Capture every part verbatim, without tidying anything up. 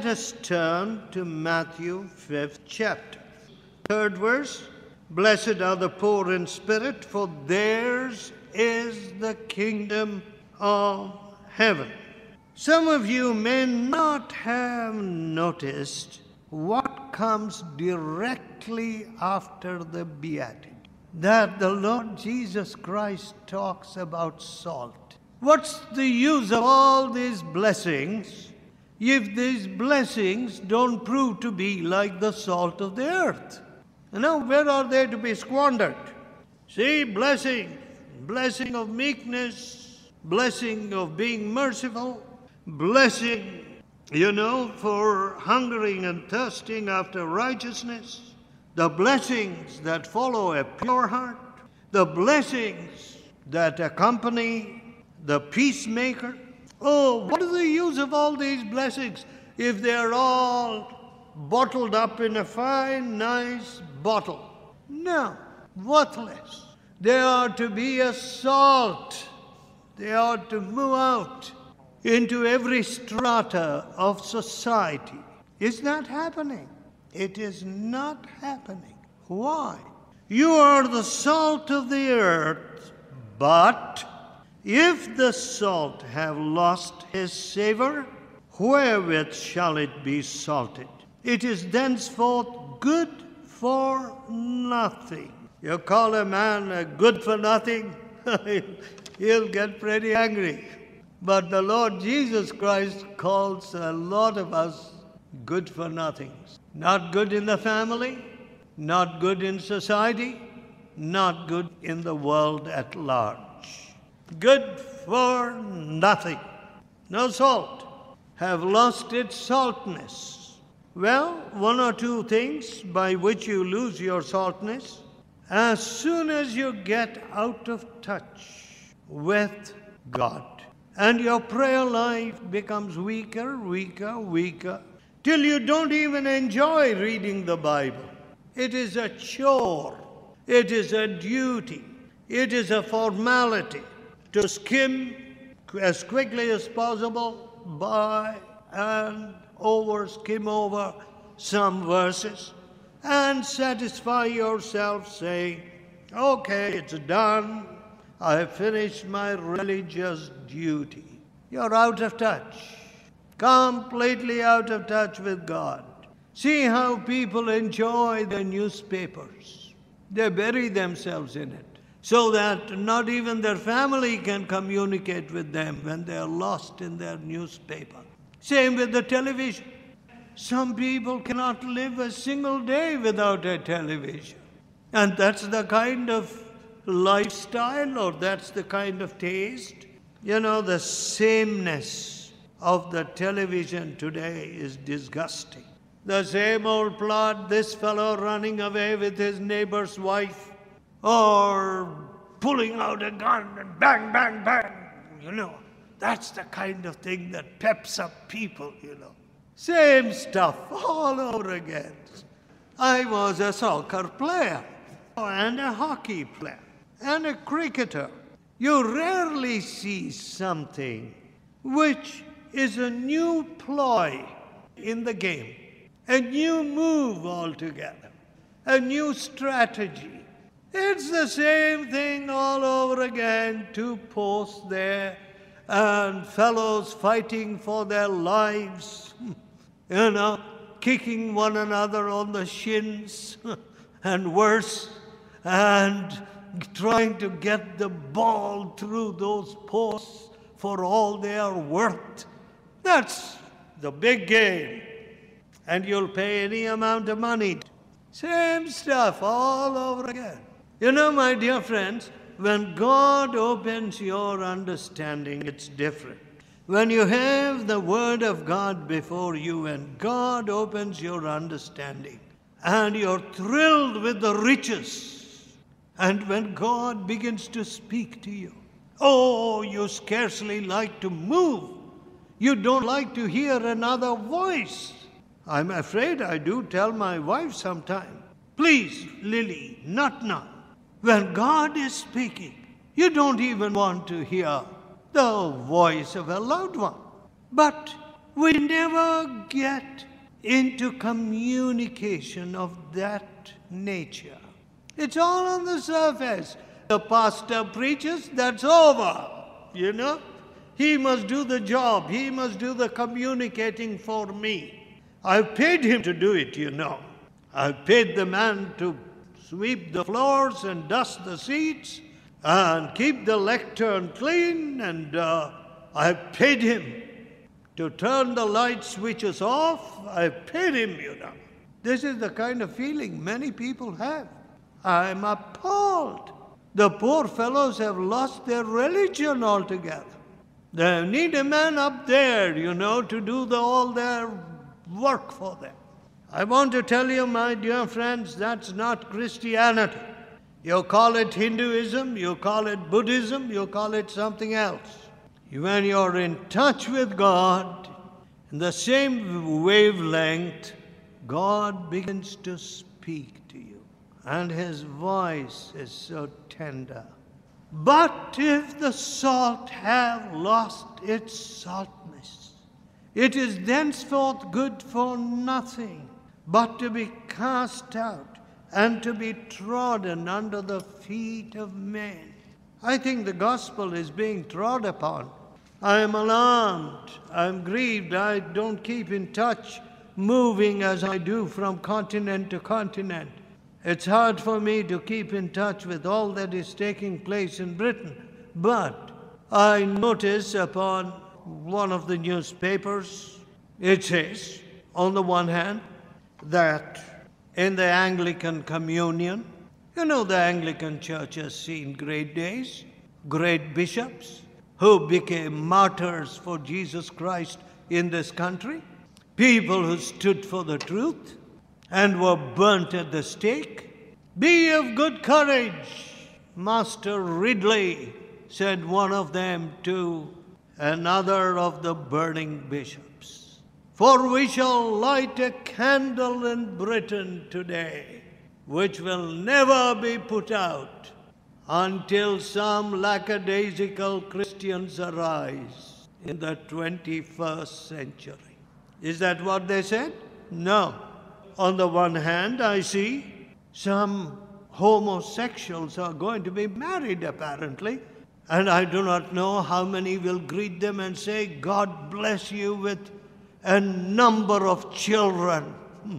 us turn to Matthew fifth chapter. Third verse, blessed are the poor in spirit, for theirs is the kingdom of heaven. Some of you may not have noticed what comes directly after the Beatitude. That the Lord Jesus Christ talks about salt. What's the use of all these blessings if these blessings don't prove to be like the salt of the earth? And now where are they to be squandered? See, blessing, blessing of meekness, blessing of being merciful, blessing, you know, for hungering and thirsting after righteousness, the blessings that follow a pure heart, the blessings that accompany the peacemaker. Oh, what is the use of all these blessings if they're all bottled up in a fine, nice bottle? No, worthless. They are to be a salt. They are to move out into every strata of society. Is that happening? It is not happening. Why? You are the salt of the earth, but if the salt have lost his savor, wherewith shall it be salted? It is thenceforth good for nothing. You call a man a good for nothing, he'll get pretty angry. But the Lord Jesus Christ calls a lot of us good for nothings. Not good in the family, not good in society, not good in the world at large. Good for nothing. No salt. Have lost its saltness. Well, one or two things by which you lose your saltness. As soon as you get out of touch with God, and your prayer life becomes weaker, weaker, weaker, till you don't even enjoy reading the Bible. It is a chore. It is a duty. It is a formality to skim as quickly as possible by and over, skim over some verses and satisfy yourself saying, okay, it's done. I have finished my religious duty. You're out of touch. Completely out of touch with God. See how people enjoy the newspapers. They bury themselves in it so that not even their family can communicate with them when they are lost in their newspaper. Same with the television. Some people cannot live a single day without a television. And that's the kind of lifestyle, or that's the kind of taste. You know, the sameness of the television today is disgusting. The same old plot, this fellow running away with his neighbor's wife, or pulling out a gun and bang, bang, bang. You know, that's the kind of thing that peps up people, you know. Same stuff all over again. I was a soccer player and a hockey player and a cricketer. You rarely see something which is a new ploy in the game, a new move altogether, a new strategy. It's the same thing all over again, two posts there and fellows fighting for their lives, you know, kicking one another on the shins and worse, and trying to get the ball through those posts for all they are worth. That's the big game. And you'll pay any amount of money. Same stuff all over again. You know, my dear friends, when God opens your understanding, it's different. When you have the Word of God before you and God opens your understanding and you're thrilled with the riches, and when God begins to speak to you, oh, you scarcely like to move. You don't like to hear another voice. I'm afraid I do tell my wife sometime, please, Lily, not now. When God is speaking, you don't even want to hear the voice of a loved one. But We never get into communication of that nature. It's all on the surface. The pastor preaches, that's over, you know. He must do the job. He must do the communicating for me. I've paid him to do it, you know. I've paid the man to sweep the floors and dust the seats and keep the lectern clean, and uh, I've paid him to turn the light switches off. I've paid him, you know. This is the kind of feeling many people have. I'm appalled. The poor fellows have lost their religion altogether. They need a man up there, you know, to do the, all their work for them. I want to tell you, my dear friends, that's not Christianity. You call it Hinduism, you call it Buddhism, you call it something else. When you're in touch with God, in the same wavelength, God begins to speak to you. And his voice is so tender. But if the salt have lost its saltness, it is thenceforth good for nothing, but to be cast out and to be trodden under the feet of men. I think the gospel is being trod upon. I am alarmed. I am grieved. I don't keep in touch, moving as I do from continent to continent. It's hard for me to keep in touch with all that is taking place in Britain. But I notice upon one of the newspapers, it says, on the one hand, that in the Anglican Communion, you know, the Anglican Church has seen great days, great bishops who became martyrs for Jesus Christ in this country, people who stood for the truth and were burnt at the stake. Be of good courage, Master Ridley, said one of them to another of the burning bishops. For we shall light a candle in Britain today, which will never be put out until some lackadaisical Christians arise in the twenty-first century. Is that what they said? No. On the one hand, I see some homosexuals are going to be married, apparently, and I do not know how many will greet them and say, God bless you with a number of children.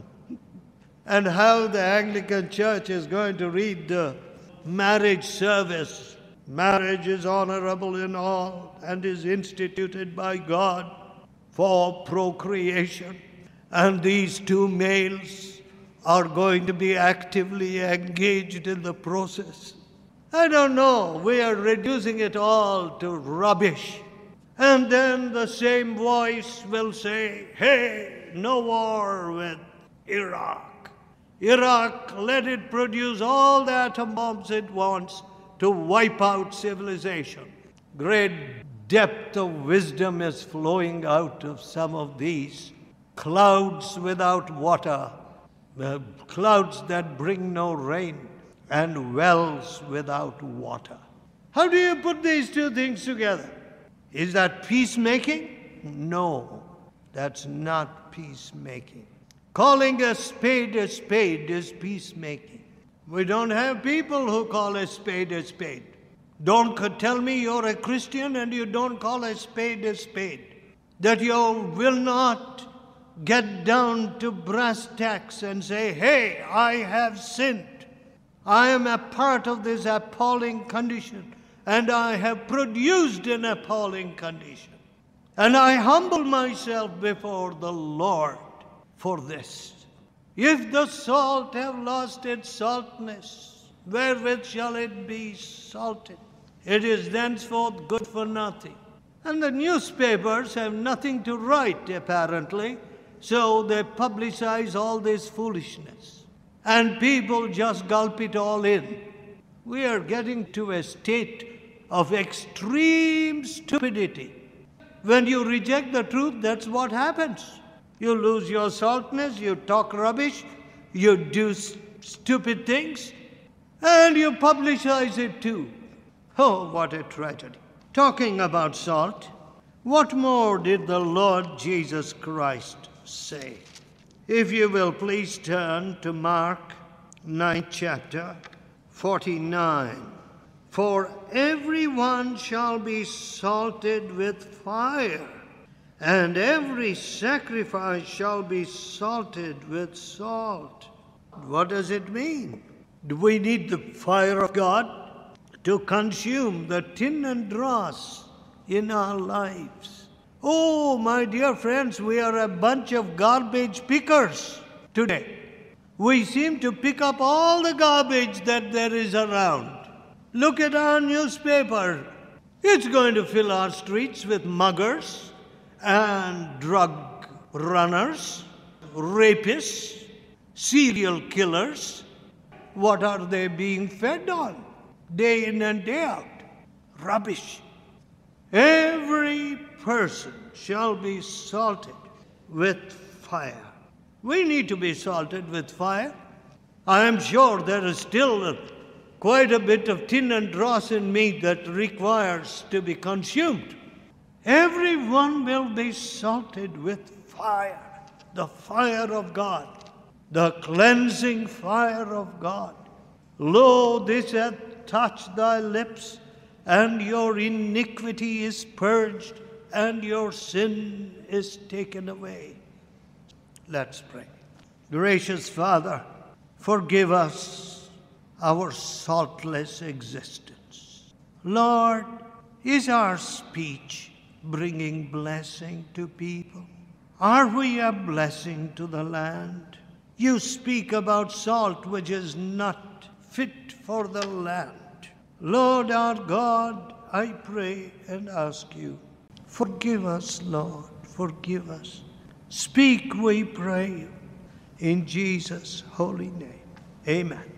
And how the Anglican Church is going to read the marriage service. Marriage is honorable in all and is instituted by God for procreation. And these two males are going to be actively engaged in the process. I don't know, we are reducing it all to rubbish. And then the same voice will say, hey, no war with Iraq. Iraq, let it produce all the atom bombs it wants to wipe out civilization. Great depth of wisdom is flowing out of some of these clouds without water, uh, clouds that bring no rain, and wells without water. How do you put these two things together? Is that peacemaking? No, that's not peacemaking. Calling a spade a spade is peacemaking. We don't have people who call a spade a spade. Don't tell me you're a Christian and you don't call a spade a spade. That you will not get down to brass tacks and say, hey, I have sinned. I am a part of this appalling condition, and I have produced an appalling condition. And I humble myself before the Lord for this. If the salt have lost its saltness, wherewith shall it be salted? It is thenceforth good for nothing. And the newspapers have nothing to write, apparently, so they publicize all this foolishness. And people just gulp it all in. We are getting to a state of extreme stupidity. When you reject the truth, that's what happens. You lose your saltness, you talk rubbish, you do st- stupid things, and you publicize it too. Oh, what a tragedy. Talking about salt, What more did the Lord Jesus Christ say? If you will please turn to Mark ninth chapter, forty-nine. For everyone shall be salted with fire, and every sacrifice shall be salted with salt. What does it mean? Do we need the fire of God to consume the tin and dross in our lives? Oh, my dear friends, we are a bunch of garbage pickers today. We seem to pick up all the garbage that there is around. Look at our newspaper. It's going to fill our streets with muggers and drug runners, rapists, serial killers. What are they being fed on day in and day out? Rubbish. Every person shall be salted with fire. We need to be salted with fire. I am sure there is still quite a bit of tin and dross in me that requires to be consumed. Everyone will be salted with fire, the fire of God, the cleansing fire of God. Lo, this hath touched thy lips, and your iniquity is purged, and your sin is taken away. Let's pray. Gracious Father, forgive us our saltless existence. Lord, is our speech bringing blessing to people? Are we a blessing to the land? You speak about salt which is not fit for the land. Lord our God, I pray and ask you, forgive us, Lord, forgive us. Speak, we pray, in Jesus' holy name. Amen.